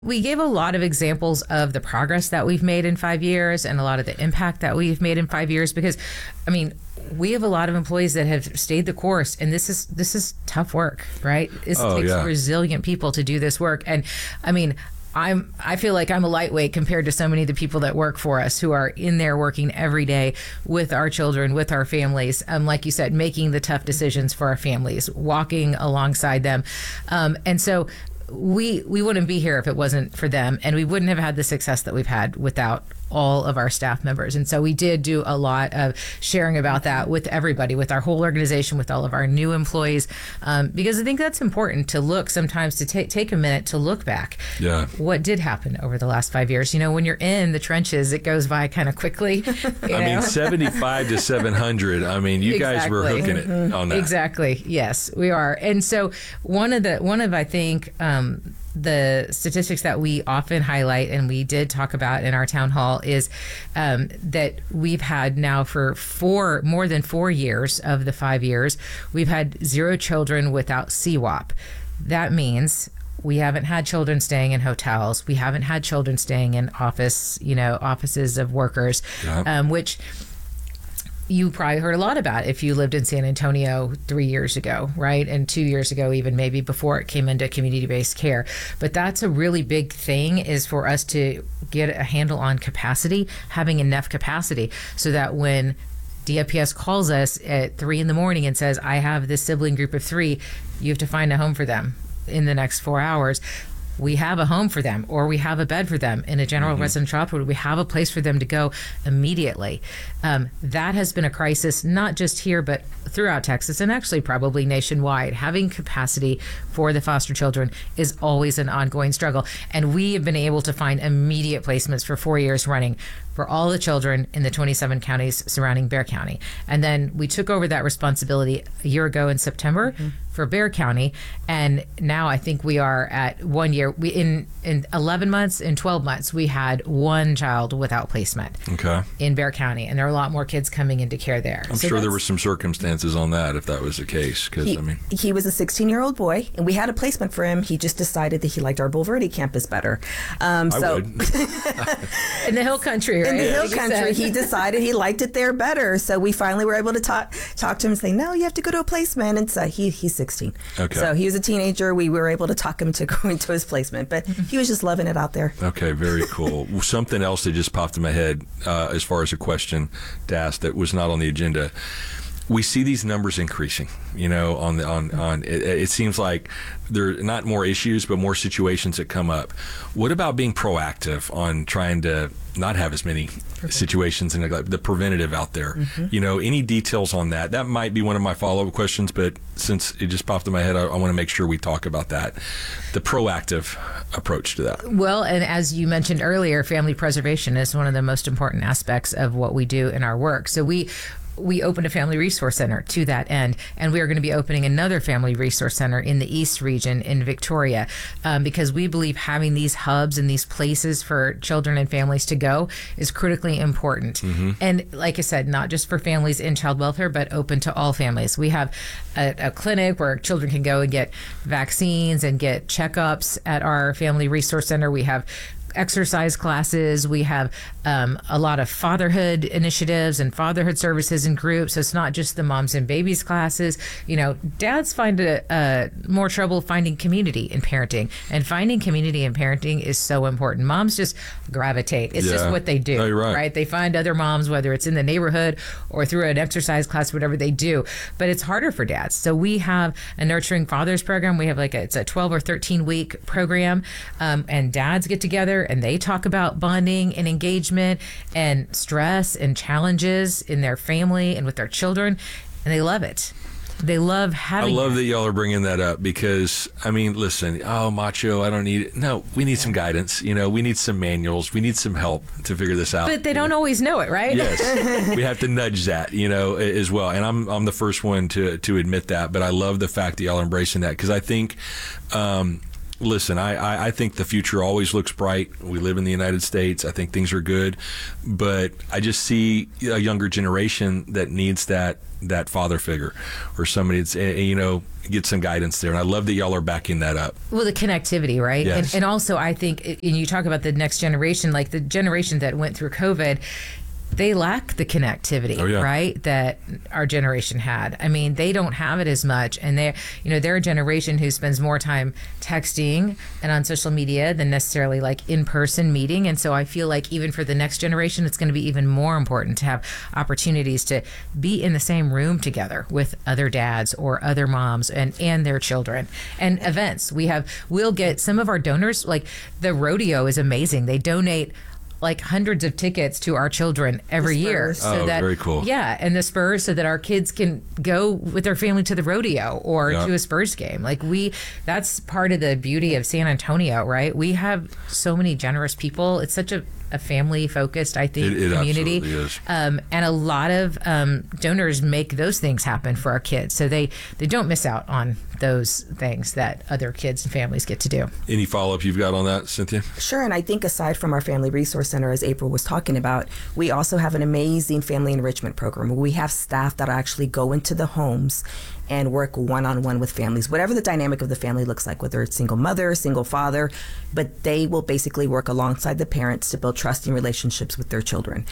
We gave a lot of examples of the progress that we've made in 5 years and a lot of the impact that we've made in 5 years, because, I mean, we have a lot of employees that have stayed the course, and this is tough work, right? It takes resilient people to do this work. And I mean, I feel like I'm a lightweight compared to so many of the people that work for us who are in there working every day with our children, with our families. Like you said, making the tough decisions for our families, walking alongside them. And so we wouldn't be here if it wasn't for them, and we wouldn't have had the success that we've had without all of our staff members. And so we did do a lot of sharing about that with everybody, with our whole organization, with all of our new employees, because I think that's important to look sometimes, to take a minute to look back. Yeah. What did happen over the last 5 years? You know, when you're in the trenches, it goes by kind of quickly. I mean, 75 to 700. I mean, you guys were hooking it on that. Exactly. Yes, we are. And so one of I think, the statistics that we often highlight, and we did talk about in our town hall, is that we've had now for more than 4 years of the 5 years, we've had 0 children without CWOP. That means we haven't had children staying in hotels. We haven't had children staying in offices of workers, which you probably heard a lot about if you lived in San Antonio 3 years ago, right? And 2 years ago, even maybe before it came into community-based care. But that's a really big thing, is for us to get a handle on capacity, having enough capacity, so that when DFPS calls us at 3 a.m. and says, I have this sibling group of 3, you have to find a home for them in the next 4 hours. We have a home for them, or we have a bed for them in a general residential hospital. We have a place for them to go immediately. That has been a crisis, not just here, but throughout Texas, and actually probably nationwide. Having capacity for the foster children is always an ongoing struggle. And we have been able to find immediate placements for 4 years running for all the children in the 27 counties surrounding Bexar County. And then we took over that responsibility a year ago in September for Bexar County. And now I think we are at 1 year. We in 11 months, in 12 months, we had 1 child without placement in Bexar County. And there are a lot more kids coming into care there. I'm sure there were some circumstances on that, if that was the case. He was a 16-year-old boy, and we had a placement for him. He just decided that he liked our Bulverde campus better. I would. In the Hill Country, right? In the Hill Country, he decided he liked it there better. So we finally were able to talk to him and say, no, you have to go to a placement. And so he's 16. Okay. So he was a teenager. We were able to talk him to go into his placement, but he was just loving it out there. Okay, very cool. Something else that just popped in my head as far as a question to ask that was not on the agenda. We see these numbers increasing, it seems like there are not more issues, but more situations that come up. What about being proactive on trying to not have as many situations and the preventative out there? Any details on that? That might be one of my follow-up questions, but since it just popped in my head, I want to make sure we talk about that, the proactive approach to that. Well, and as you mentioned earlier, family preservation is one of the most important aspects of what we do in our work. So we opened a family resource center to that end, and we are going to be opening another family resource center in the East region in Victoria, because we believe having these hubs and these places for children and families to go is critically important. And like I said, not just for families in child welfare, but open to all families. We have a clinic where children can go and get vaccines and get checkups at our family resource center. We have exercise classes. We have a lot of fatherhood initiatives and fatherhood services and groups. So it's not just the moms and babies classes. Dads find more trouble finding community in parenting, and finding community in parenting is so important. Moms just gravitate. It's just what they do, no, you're right? They find other moms, whether it's in the neighborhood or through an exercise class, whatever they do. But it's harder for dads. So we have a Nurturing Fathers program. We have it's a 12 or 13 week program, and dads get together and they talk about bonding and engagement and stress and challenges in their family and with their children, and they love it. They love having I love that y'all are bringing that up, because, listen, macho, I don't need it. No, we need some guidance. We need some manuals. We need some help to figure this out. But they don't always know it, right? Yes. We have to nudge that, as well. And I'm the first one to admit that. But I love the fact that y'all are embracing that, because I think listen, I think the future always looks bright. We live in the United States. I think things are good, but I just see a younger generation that needs that father figure or somebody that's, get some guidance there. And I love that y'all are backing that up. Well, the connectivity, right? Yes. And also, I think, and you talk about the next generation, like the generation that went through COVID, they lack the connectivity, right, that our generation had. I mean, they don't have it as much, and they're a generation who spends more time texting and on social media than necessarily like in-person meeting. And so I feel like even for the next generation, it's going to be even more important to have opportunities to be in the same room together with other dads or other moms and their children. And events, we'll get some of our donors, like the rodeo is amazing. They donate like hundreds of tickets to our children every year. So very cool. Yeah, and the Spurs, so that our kids can go with their family to the rodeo or to a Spurs game. Like that's part of the beauty of San Antonio, right? We have so many generous people. It's such a family-focused, I think, community. Absolutely is. And a lot of donors make those things happen for our kids. So they don't miss out on those things that other kids and families get to do. Any follow-up you've got on that, Cynthia? Sure, and I think aside from our Family Resource Center, as April was talking about, we also have an amazing family enrichment program where we have staff that actually go into the homes and work one-on-one with families, whatever the dynamic of the family looks like, whether it's single mother, single father, but they will basically work alongside the parents to build trusting relationships with their children.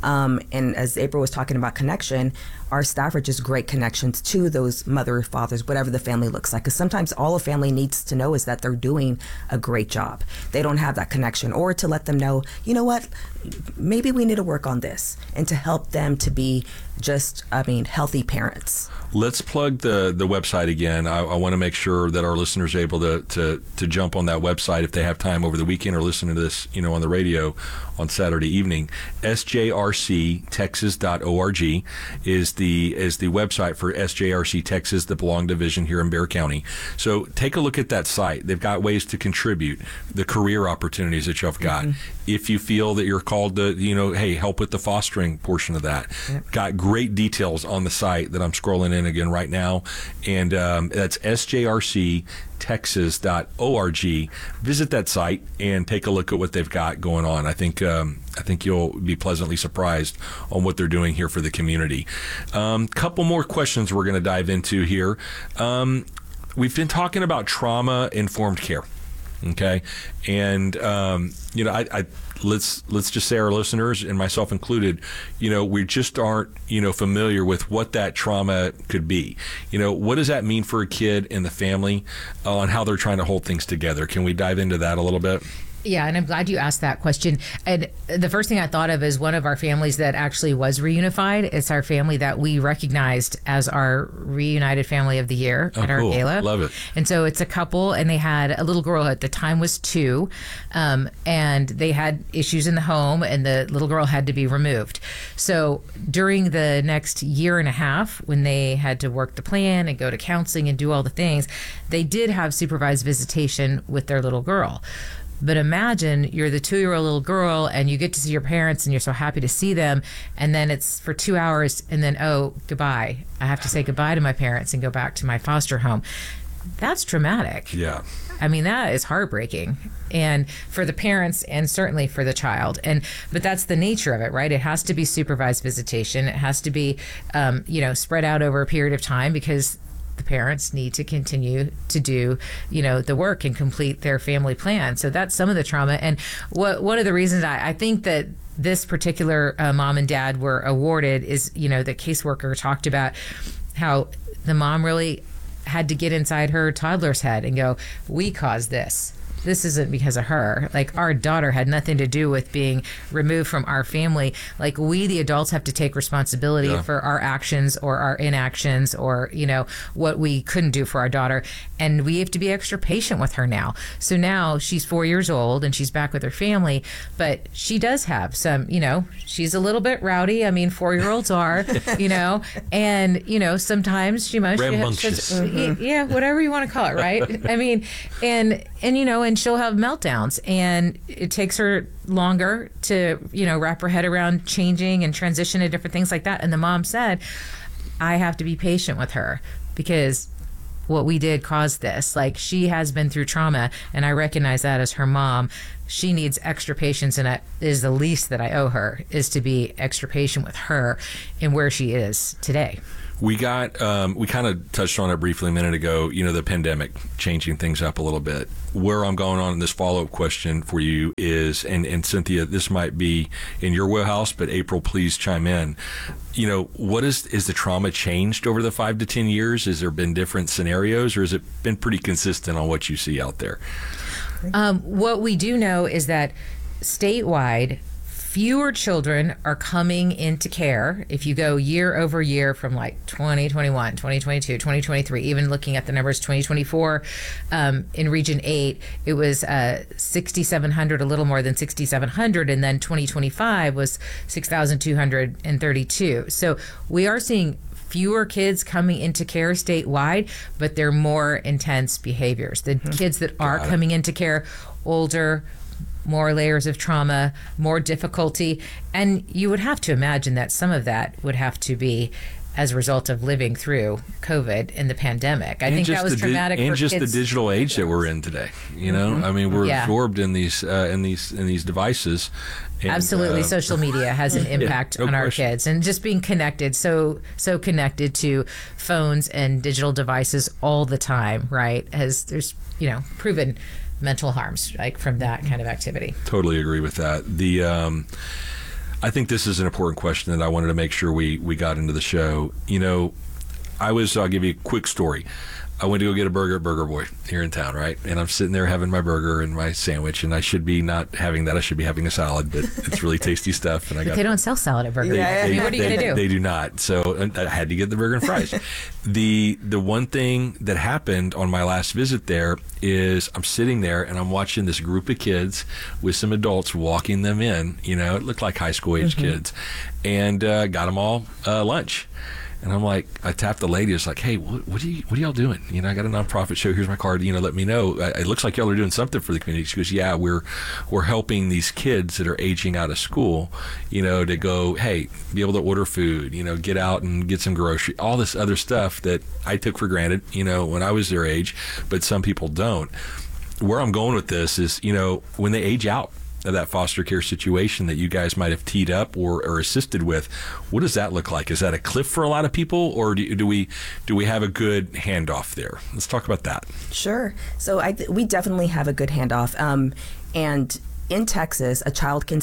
And as April was talking about connection, our staff are just great connections to those mother, fathers, whatever the family looks like. Because sometimes all a family needs to know is that they're doing a great job. They don't have that connection, or to let them know, you know what, maybe we need to work on this, and to help them to be healthy parents. Let's plug the website again. I want to make sure that our listeners are able to jump on that website if they have time over the weekend or listening to this, on the radio on Saturday evening. sjrctexas.org is the website for SJRC Texas, the Belong Division here in Bexar County. So take a look at that site. They've got ways to contribute, the career opportunities that you've got. If you feel that you're called to, hey, help with the fostering portion of that. Got great details on the site that I'm scrolling in again right now. And that's sjrctexas.org. Visit that site and take a look at what they've got going on. I think you'll be pleasantly surprised on what they're doing here for the community. Couple more questions we're going to dive into here. We've been talking about trauma-informed care. Okay, and let's just say our listeners, and myself included, we just aren't familiar with what that trauma could be. What does that mean for a kid and the family on how they're trying to hold things together? Can we dive into that a little bit? Yeah, and I'm glad you asked that question. And the first thing I thought of is one of our families that actually was reunified. It's our family that we recognized as our Reunited Family of the Year at our gala. Love it. And so it's a couple, and they had a little girl at the time was 2, and they had issues in the home, and the little girl had to be removed. So during the next year and a half, when they had to work the plan and go to counseling and do all the things, they did have supervised visitation with their little girl. But imagine you're the 2-year-old little girl and you get to see your parents and you're so happy to see them. And then it's for 2 hours and then, goodbye. I have to say goodbye to my parents and go back to my foster home. That's traumatic. Yeah. I mean, that is heartbreaking, and for the parents and certainly for the child. But that's the nature of it, right? It has to be supervised visitation. It has to be, spread out over a period of time, because the parents need to continue to do, the work and complete their family plan. So that's some of the trauma. And one of the reasons I think that this particular mom and dad were awarded is, the caseworker talked about how the mom really had to get inside her toddler's head and go, we caused this. This isn't because of her. Like, our daughter had nothing to do with being removed from our family. Like, we, the adults, have to take responsibility for our actions or our inactions or, what we couldn't do for our daughter. And we have to be extra patient with her now. So now she's 4 years old and she's back with her family, but she does have some, she's a little bit rowdy. I mean, 4-year-olds are, and, sometimes she might, yeah, whatever you want to call it. Right. I mean, and she'll have meltdowns, and it takes her longer to, wrap her head around changing and transition to different things like that. And the mom said, I have to be patient with her because what we did caused this. Like, she has been through trauma, and I recognize that as her mom. She needs extra patience, and that is the least that I owe her, is to be extra patient with her and where she is today. We got, we kind of touched on it briefly a minute ago, the pandemic changing things up a little bit. Where I'm going on in this follow-up question for you is, and Cynthia, this might be in your wheelhouse, but April, please chime in. What is the trauma changed over the 5 to 10 years? Has there been different scenarios, or has it been pretty consistent on what you see out there? What we do know is that statewide, fewer children are coming into care. If you go year over year from like 2021, 2022, 2023, even looking at the numbers 2024, in Region 8, it was 6,700, a little more than 6,700. And then 2025 was 6,232. So we are seeing fewer kids coming into care statewide, but they're more intense behaviors. The kids that are coming into care, older, more layers of trauma, more difficulty. And you would have to imagine that some of that would have to be as a result of living through COVID and the pandemic. I think that was traumatic for kids. And just the digital age that we're in today. I mean, we're absorbed in these devices. And, absolutely, social media has an impact on our kids, and just being connected, so connected to phones and digital devices all the time, right? There's proven mental harms like from that kind of activity. Totally agree with that. I think this is an important question that I wanted to make sure we got into the show. I'll give you a quick story. I went to go get a burger at Burger Boy here in town, right? And I'm sitting there having my burger and my sandwich, and I should be not having that. I should be having a salad, but it's really tasty stuff. And they don't sell salad at Burger Boy. What are you going to do? They do not. So I had to get the burger and fries. The one thing that happened on my last visit there is I'm sitting there and I'm watching this group of kids with some adults walking them in. It looked like high school age kids, and got them all lunch. And I'm like, I tapped the lady. It's like, hey, what are y'all doing? I got a nonprofit show. Here's my card. Let me know. It looks like y'all are doing something for the community. She goes, yeah, we're helping these kids that are aging out of school, to go, hey, be able to order food, get out and get some groceries, all this other stuff that I took for granted, when I was their age, but some people don't. Where I'm going with this is, when they age out of that foster care situation that you guys might have teed up or assisted with, what does that look like? Is that a cliff for a lot of people, or do we have a good handoff there? Let's talk about that. Sure. So we definitely have a good handoff, and in Texas, a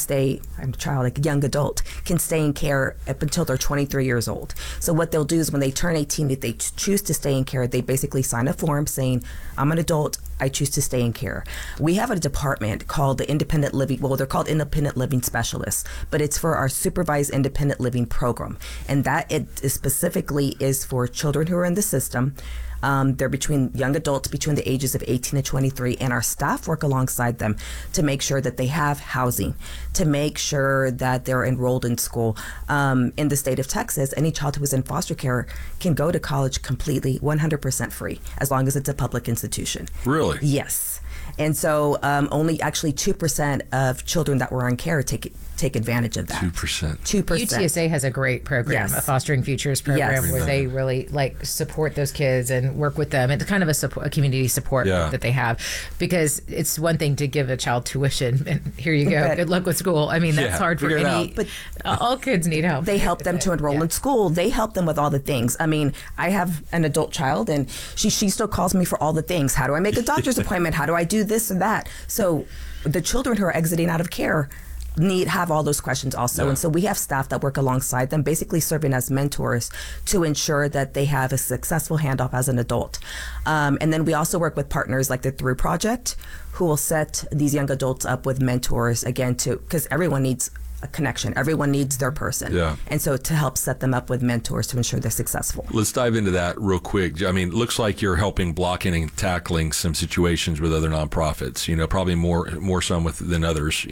young adult can stay in care up until they're 23 years old. So what they'll do is when they turn 18, if they choose to stay in care, they basically sign a form saying, I'm an adult, I choose to stay in care. We have a department called the Independent Living, they're called Independent Living Specialists, but it's for our Supervised Independent Living program. And that specifically is for children who are in the system. They're between young adults between the ages of 18 and 23, and our staff work alongside them to make sure that they have housing, to make sure that they're enrolled in school. In the state of Texas, any child who is in foster care can go to college completely 100% free, as long as it's a public institution. Really? Yes. And so only actually 2% of children that were in care take advantage of that. 2%. UTSA has a great program, a Fostering Futures program, where they really support those kids and work with them. It's kind of a community support that they have, because it's one thing to give a child tuition and here you go, good luck with school. I mean, that's hard for any, but all kids need help. They help them to enroll in school. They help them with all the things. I mean, I have an adult child, and she still calls me for all the things. How do I make a doctor's appointment? How do I do this and that? So the children who are exiting out of care have all those questions also. And so we have staff that work alongside them, basically serving as mentors to ensure that they have a successful handoff as an adult. And then we also work with partners like the Through Project, who will set these young adults up with mentors, again, because everyone needs a connection. Everyone needs their person. Yeah. And so to help set them up with mentors to ensure they're successful. Let's dive into that real quick. I mean, it looks like you're helping blocking and tackling some situations with other nonprofits, probably more some than others,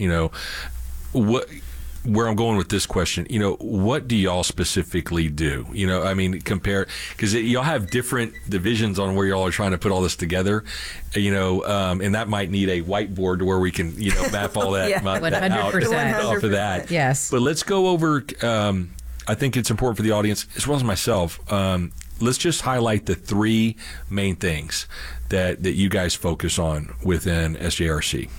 where I'm going with this question, what do y'all specifically do? Compare, because y'all have different divisions on where y'all are trying to put all this together, and that might need a whiteboard to where we can, map all that, 100%. Out off of that. Yes. But let's go over, I think it's important for the audience, as well as myself, let's just highlight the three main things that you guys focus on within SJRC.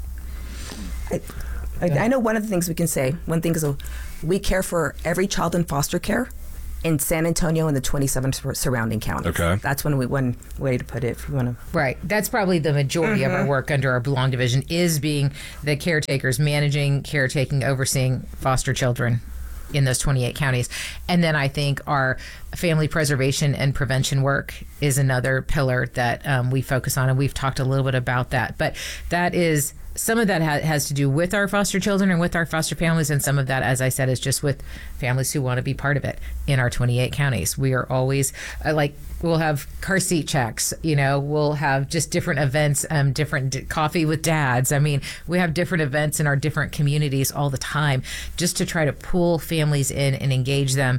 I know one of the things we can say. One thing is we care for every child in foster care in San Antonio and the 27 surrounding counties. Okay. That's one way to put it, if you want to. Right. That's probably the majority of our work under our Belong division is being the caretakers, managing, caretaking, overseeing foster children in those 28 counties. And then I think our family preservation and prevention work is another pillar that we focus on. And we've talked a little bit about that. But that is... some of that has to do with our foster children and with our foster families, and some of that, as I said, is just with families who want to be part of it in our 28 counties. We are always we'll have car seat checks, we'll have just different events, different coffee with dads. I mean, we have different events in our different communities all the time just to try to pull families in and engage them.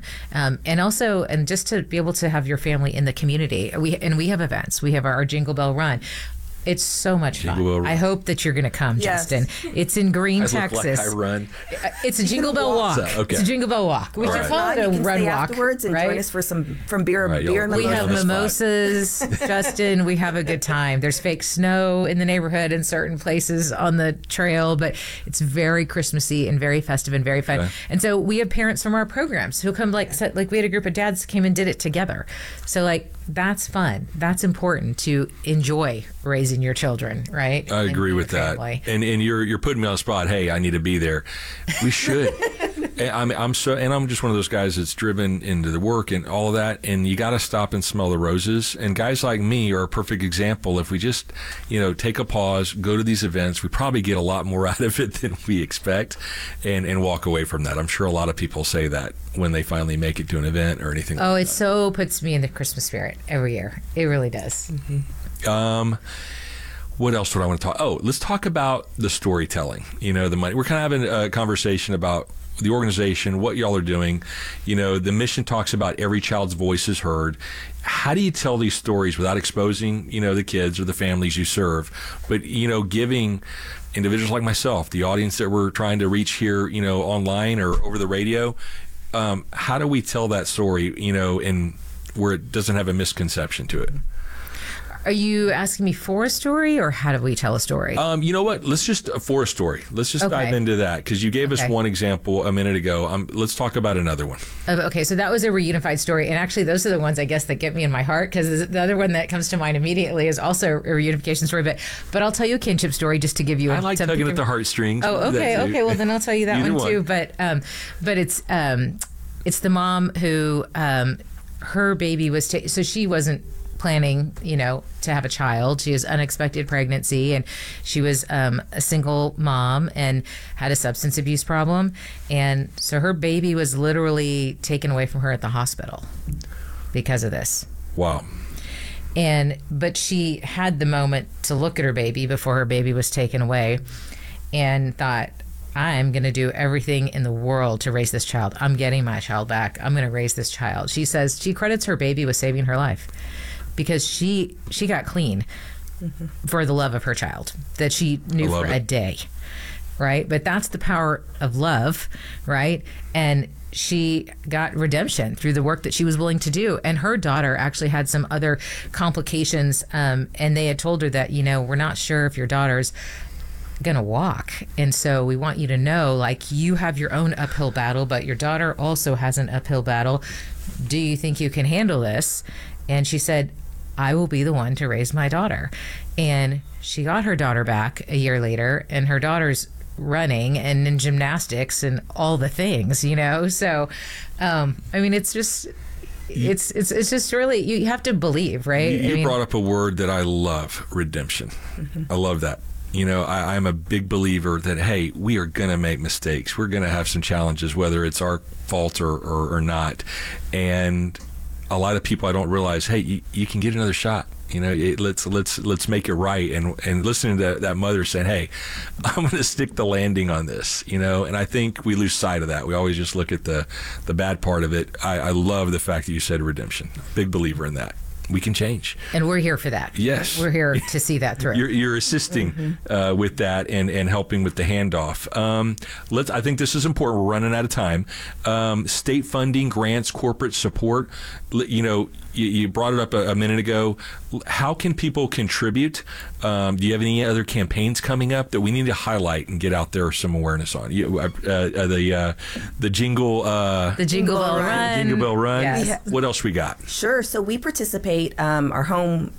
And just to be able to have your family in the community. We have events. We have our Jingle Bell Run. It's so much fun. I hope that you're going to come, yes. Justin. It's in Green, I Texas. Look like I run. It's a Jingle Bell Walk. Okay. It's a Jingle Bell Walk. We should call it a run walk. Afterwards and join us for some beer and We have mimosas, Justin. We have a good time. There's fake snow in the neighborhood in certain places on the trail, but it's very Christmassy and very festive and very fun. Okay. And so we have parents from our programs who come, like we had a group of dads came and did it together. So that's fun. That's important to enjoy raising your children, right? I agree with that. And you're putting me on the spot. Hey, I need to be there. We should. I'm just one of those guys that's driven into the work and all of that. And you got to stop and smell the roses. And guys like me are a perfect example. If we just, take a pause, go to these events, we probably get a lot more out of it than we expect, and walk away from that. I'm sure a lot of people say that when they finally make it to an event or anything. Oh, it so puts me in the Christmas spirit every year. It really does. Mm-hmm. What else would I want to talk? Oh, let's talk about the storytelling. The money. We're kind of having a conversation about the organization, what y'all are doing. The mission talks about every child's voice is heard. How do you tell these stories without exposing, the kids or the families you serve, but, giving individuals like myself, the audience that we're trying to reach here, online or over the radio, how do we tell that story, and where it doesn't have a misconception to it? Are you asking me for a story, or how do we tell a story? You know what? Let's just for a story. Let's just dive into that, because you gave us one example a minute ago. Let's talk about another one. Okay, so that was a reunified story, and actually those are the ones I guess that get me in my heart, because the other one that comes to mind immediately is also a reunification story. But I'll tell you a kinship story just to give you. I like tugging at the heartstrings. Oh, okay. Well, then I'll tell you that one too. But it's the mom who her baby was so she wasn't planning, to have a child. She was unexpected pregnancy, and she was a single mom and had a substance abuse problem. And so her baby was literally taken away from her at the hospital because of this. Wow. But she had the moment to look at her baby before her baby was taken away and thought, I'm going to do everything in the world to raise this child. I'm getting my child back. I'm going to raise this child. She says she credits her baby with saving her life, because she got clean for the love of her child that she knew for a day, right? But that's the power of love, right? And she got redemption through the work that she was willing to do. And her daughter actually had some other complications, and they had told her that, we're not sure if your daughter's gonna walk, and so we want you to know, you have your own uphill battle, but your daughter also has an uphill battle. Do you think you can handle this? And she said, I will be the one to raise my daughter. And she got her daughter back a year later, and her daughter's running and in gymnastics and all the things, So, it's just, it's just really, you have to believe, right? You brought up a word that I love, redemption. Mm-hmm. I love that. I'm a big believer that, hey, we are going to make mistakes. We're going to have some challenges, whether it's our fault or not. And a lot of people, I don't realize, hey, you can get another shot. Let's make it right. And listening to that mother saying, hey, I'm going to stick the landing on this, and I think we lose sight of that. We always just look at the bad part of it. I love the fact that you said redemption. Big believer in that. we can change. And we're here for that. Yes. We're here to see that through. You're assisting with that and helping with the handoff. I think this is important. We're running out of time. State funding, grants, corporate support. You brought it up a minute ago. How can people contribute? Do you have any other campaigns coming up that we need to highlight and get out there some awareness on? The jingle, the Jingle Bell Run. Jingle Bell Run. Yes. What else we got? Sure. So we participate. Our home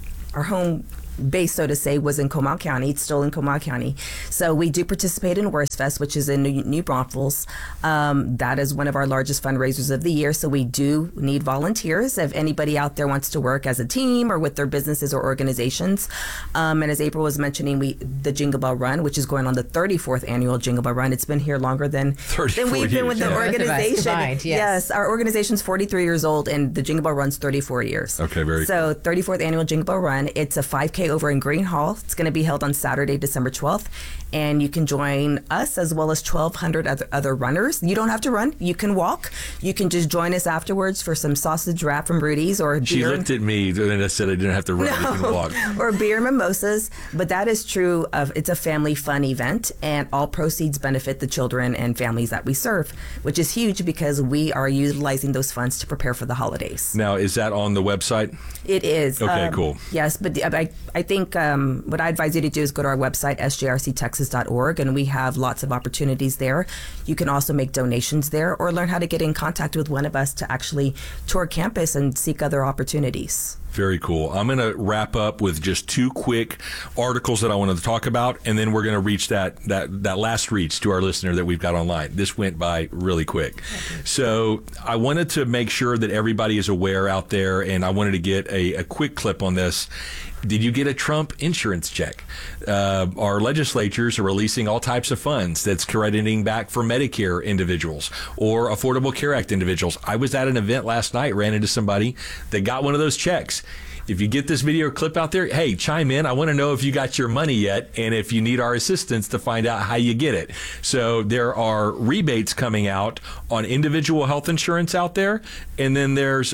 base, so to say, was in Comal County. It's still in Comal County. So we do participate in Worst Fest, which is in New Braunfels. That is one of our largest fundraisers of the year. So we do need volunteers. If anybody out there wants to work as a team or with their businesses or organizations. And as April was mentioning, the Jingle Bell Run, which is going on the 34th annual Jingle Bell Run. It's been here longer than we've been with the organization. Combined, yes, our organization's 43 years old, and the Jingle Bell Run's 34 years. Okay, very So 34th annual Jingle Bell Run. It's a 5K over in Green Hall. It's going to be held on Saturday, December 12th. And you can join us as well as 1,200 other runners. You don't have to run. You can walk. You can just join us afterwards for some sausage wrap from Rudy's or beer. She looked at me and I said I didn't have to run. You can walk. Or beer mimosas. But that is true of, it's a family fun event, and all proceeds benefit the children and families that we serve, which is huge because we are utilizing those funds to prepare for the holidays. Now, is that on the website? It is. Okay, cool. Yes, but I think what I advise you to do is go to our website, sjrctexas.org, and we have lots of opportunities there. You can also make donations there or learn how to get in contact with one of us to actually tour campus and seek other opportunities. Very cool. I'm going to wrap up with just two quick articles that I wanted to talk about, and then we're going to reach that last reach to our listener that we've got online. This went by really quick. So I wanted to make sure that everybody is aware out there, and I wanted to get a quick clip on this. Did you get a Trump insurance check? Our legislatures are releasing all types of funds that's crediting back for Medicare individuals or Affordable Care Act individuals. I was at an event last night, ran into somebody that got one of those checks. If you get this video clip out there, hey, chime in. I want to know if you got your money yet and if you need our assistance to find out how you get it. So there are rebates coming out on individual health insurance out there. And then there's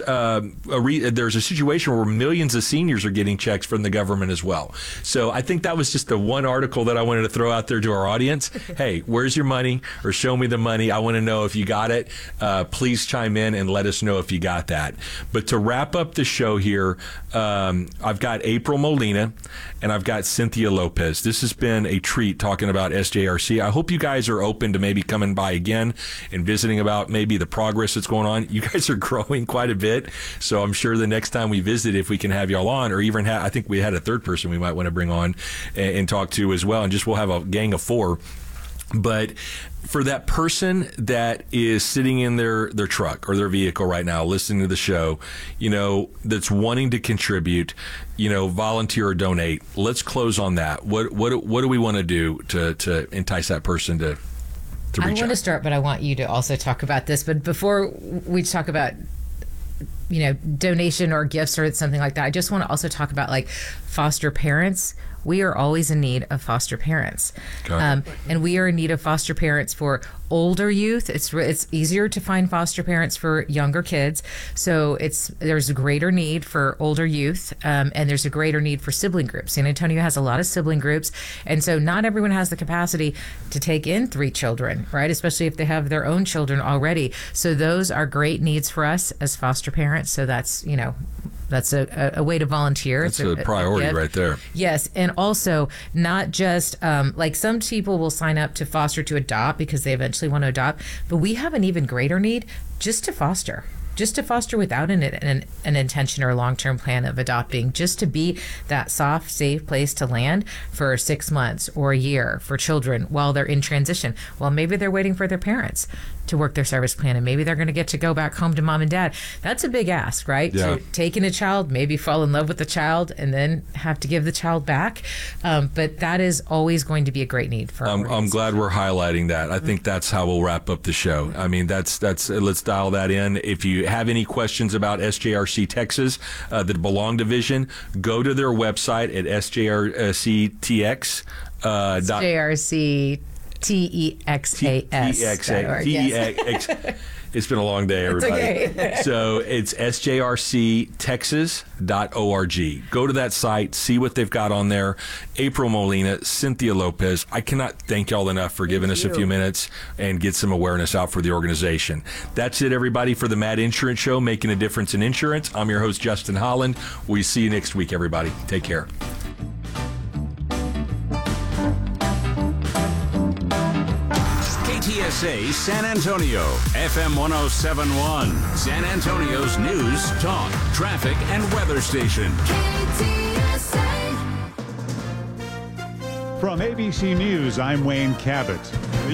a situation where millions of seniors are getting checks from the government as well. So I think that was just the one article that I wanted to throw out there to our audience. Hey, where's your money? Or show me the money. I want to know if you got it. Please chime in and let us know if you got that. But to wrap up the show here, I've got April Molina and I've got Cynthia Lopez. This has been a treat talking about SJRC. I hope you guys are open to maybe coming by again and visiting about maybe the progress that's going on. You guys are growing quite a bit, so I'm sure the next time we visit, if we can have y'all on, or even I think we had a third person we might want to bring on and talk to as well, and just we'll have a gang of 4. But for that person that is sitting in their truck or their vehicle right now listening to the show, that's wanting to contribute, volunteer or donate, let's close on that. What do we want to do to entice that person to reach out? I want to start, but I want you to also talk about this. But before we talk about donation or gifts or something like that, I just want to also talk about foster parents. We are always in need of foster parents. And we are in need of foster parents for older youth. It's easier to find foster parents for younger kids. So there's a greater need for older youth, and there's a greater need for sibling groups. San Antonio has a lot of sibling groups, and so not everyone has the capacity to take in 3 children, right? Especially if they have their own children already. So those are great needs for us as foster parents. So that's a way to volunteer. That's a priority right there. Yes. And also not just some people will sign up to foster to adopt because they eventually want to adopt, but we have an even greater need just to foster without an intention or a long-term plan of adopting, just to be that soft, safe place to land for 6 months or a year for children while they're in transition. Well, maybe they're waiting for their parents to work their service plan, and maybe they're going to get to go back home to mom and dad. That's a big ask, right? Yeah. To take in a child, maybe fall in love with the child, and then have to give the child back. But that is always going to be a great need for our I'm glad we're highlighting that. I think that's how we'll wrap up the show. I mean, that's let's dial that in. If you have any questions about SJRC Texas, the Belong Division, go to their website at sjrctx. JRC TEXAS. It's been a long day, everybody. okay. So it's sjrctexas.org. Go to that site, see what they've got on there. April Molina, Cynthia Lopez, I cannot thank y'all enough for giving us a few minutes and get some awareness out for the organization. That's it, everybody, for the Mad Insurance Show, making a difference in insurance. I'm your host, Justin Holland. We'll see you next week, everybody. Take care. KTSA San Antonio, FM 1071, San Antonio's news, talk, traffic, and weather station. From ABC News, I'm Wayne Cabot.